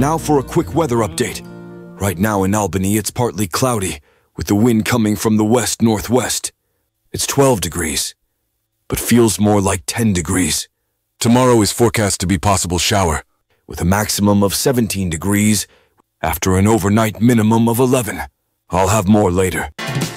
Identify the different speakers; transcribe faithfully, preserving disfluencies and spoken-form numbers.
Speaker 1: now for a quick weather update. Right now in Albany, it's partly cloudy, with the wind coming from the west-northwest. It's twelve degrees, but feels more like ten degrees.
Speaker 2: Tomorrow is forecast to be possible shower,
Speaker 1: with a maximum of seventeen degrees after an overnight minimum of eleven. I'll have more later.